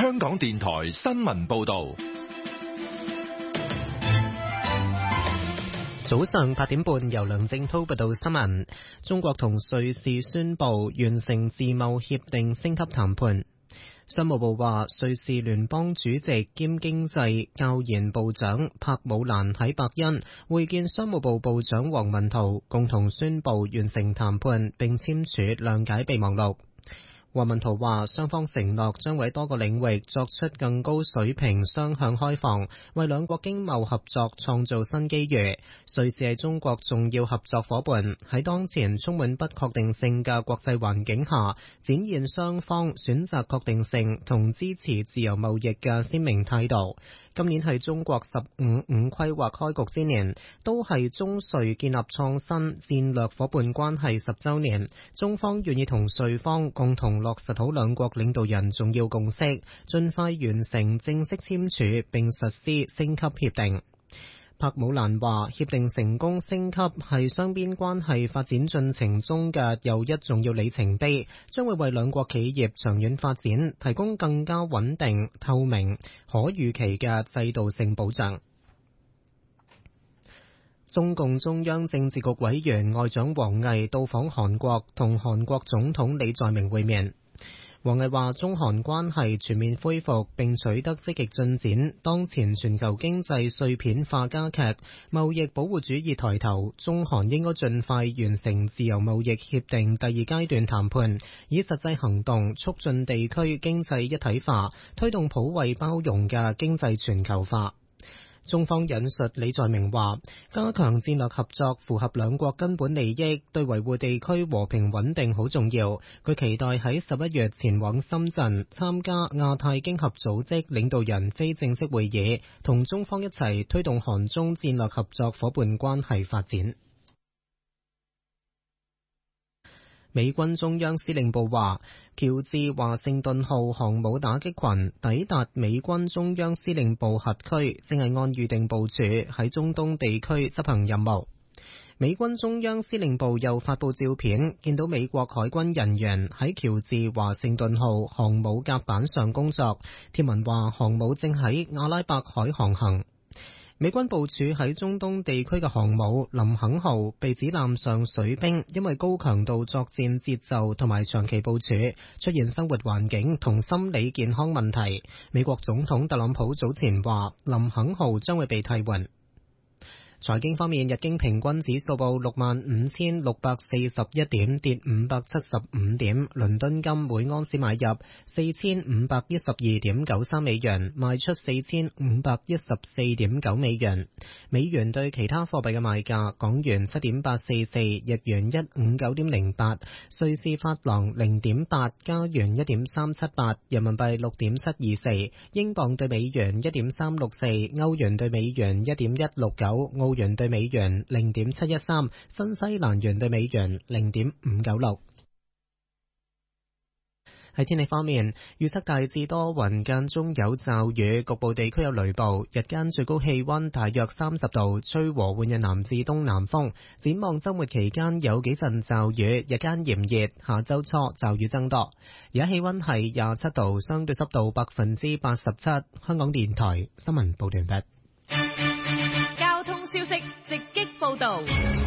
香港電台新聞報道。 早上8點半，由梁正濤報道新聞。中國同瑞士宣布完成自貿協定升級談判。商務部話，瑞士聯邦主席兼經濟貿易部長柏姆蘭喺伯恩會見商務部部長王文濤，共同宣布完成談判並簽署諒解備忘錄。王文濤話，雙方承諾將喺多個領域作出更高水平雙向開放，為兩國經貿合作創造新機遇。瑞士係中國重要合作夥伴，喺當前充滿不確定性嘅國際環境下，展現雙方選擇確定性同支持自由貿易嘅鮮明態度。今年係中國15+5規劃開局之年，都係中瑞建立創新戰略夥伴關係10週年。中方願意同瑞方共同落實好兩國領導人重要共識，盡快完成正式簽署並實施升級協定。柏姆蘭話，協定成功升級係雙邊關係發展進程中嘅又一重要里程碑，將會為兩國企業長遠發展提供更加穩定、透明、可預期嘅制度性保障。中共中央政治局委員外長王毅到訪韓國，同韓國總統李在明會面。王毅話，中韓關係全面恢復並取得積極進展，當前全球經濟碎片化加劇，貿易保護主義抬頭，中韓應該盡快完成自由貿易協定第2階段談判，以實際行動促進地區經濟一體化，推動普惠包容嘅經濟全球化。中方引述李在明話，加強戰略合作符合兩國根本利益，對維護地區和平穩定好重要。佢期待喺11月前往深圳參加亞太經合組織領導人非正式會議，同中方一齊推動韓中戰略合作夥伴關係發展。美軍中央司令部話，喬治華盛頓號航母打擊群抵達美軍中央司令部轄區，正係按預定部署喺中東地區執行任務。美軍中央司令部又發佈照片，見到美國海軍人員喺喬治華盛頓號航母甲板上工作。貼文話，航母正喺阿拉伯海航行。美軍部署喺中東地區嘅航母林肯號被指艦上水兵因為高強度作戰節奏同埋長期部署，出現生活環境同心理健康問題。美國總統特朗普早前話，林肯號將會被替換。財經方面，日經平均指數報65,641點，跌575點。倫敦金每盎司買入4512.93美元，賣出4514.9美元。美元對其他貨幣嘅賣價：港元7.844，日元159.08，瑞士法郎0.8，加元1.378，人民幣6.724，英鎊對美元1.364，歐元對美元1.169，澳元對美元0.713，新西蘭元對美元0.596。喺天氣方面，預測大致多雲，間中有驟雨，局部地區有雷暴。日間最高氣溫大約30度，吹和緩嘅南至東南風。展望周末期間有幾陣驟雨，日間炎熱，下周初驟雨增多。而家氣溫係27度，相對濕度87%。香港電台新聞報道完畢。 交通消息直擊報道。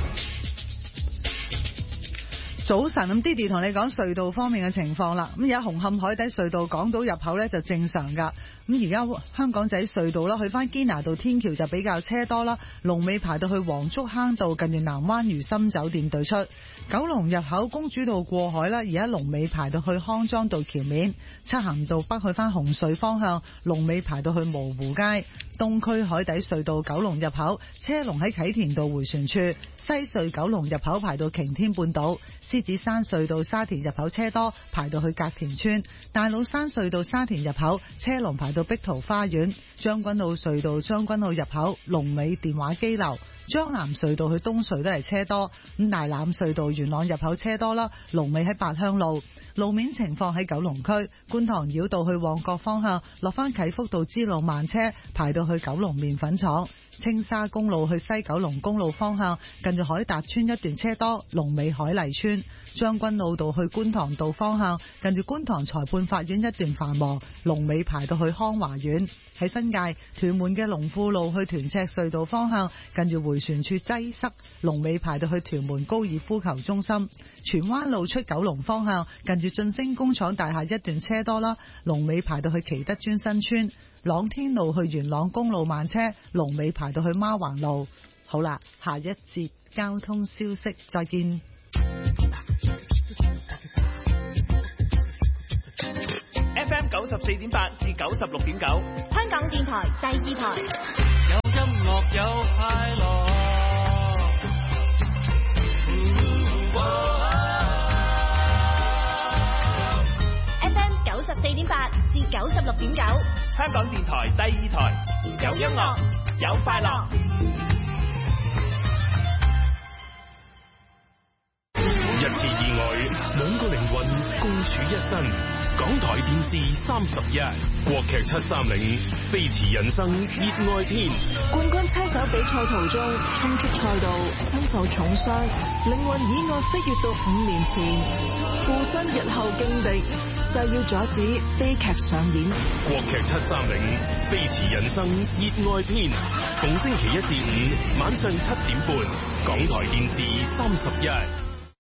早晨，咁 Didi 同你講隧道方面嘅情況啦。咁而家紅磡海底隧道港島入口呢就正常噶。咁而家香港仔隧道啦，去翻堅拿道天橋就比較車多啦。龍尾排到去黃竹坑道近住南灣如心酒店對出。九龍入口公主道過海啦，而家龍尾排到去康莊道橋面。漆咸道北去翻紅隧方向，龍尾排到去蕪湖街。東區海底隧道九龍入口車龍喺啟田道回旋處。西隧九龍入口排到擎天半島。獅子山隧道沙田入口車多，排到去隔田村。大老山隧道沙田入口車龍排到碧桃花園。將軍澳隧道將軍澳入口龍尾電話機樓。將南隧道去東隧都係車多，咁大欖隧道元朗入口車多啦，龍尾喺八鄉路。路面情況喺九龍區觀塘繞道去旺角方向，落翻啟福道支路慢車，排到去九龍麵粉廠。青沙公路去西九龍公路方向，近住海達村一段車多，龍尾海麗村。 將軍澳道去觀塘道方向，近住觀塘裁判法院一段繁忙，龍尾排到去康華苑。喺新界屯門嘅龍富路去屯赤隧道方向，近住迴旋處擠塞，龍尾排到去屯門高爾夫球中心。荃灣路出九龍方向，近住晉升工廠大廈一段車多啦，龍尾排到去祈德尊新村。朗天路去元朗公路慢車，龍尾排到去孖環路。好啦，下一節交通消息再見。 FM 94.8至96.9， 香港電台第二台。 有音樂有快樂。 FM 94.8至96.9， 香港電台第二台，有音樂有快樂。 一次意外，兩個靈魂共處一身。港台電視31，國劇730，飛馳人生熱愛篇。 冠軍車手比賽途中衝出賽道，身受重傷，靈魂意外飛越到5年前，附身日後勁敵，誓要阻止悲劇上演。 國劇730，飛馳人生熱愛篇，逢星期1至5晚上7點半，港台電視31。